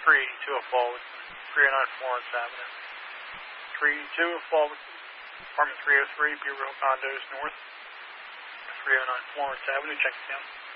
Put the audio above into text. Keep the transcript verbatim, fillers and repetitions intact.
three two oh forward, three oh nine Florence Avenue. three two forward, apartment three oh three, Beaver Hill Condos North, three oh nine Florence Avenue, check it down.